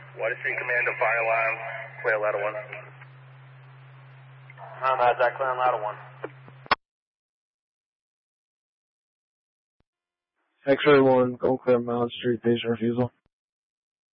Water Street Commando, fire alarm, clear ladder 1. Jack, clear on ladder 1. X-ray 1, go clear Mount Street, patient refusal.